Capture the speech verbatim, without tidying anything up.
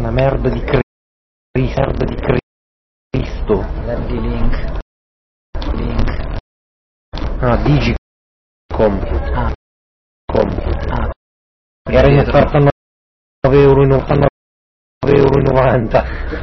una merda di Cristo, merda di Cristo. Verdi link. Link. Ah, Digicom. Ah. Com. Ah. Era in offerta nove euro e novanta. nove euro e novanta.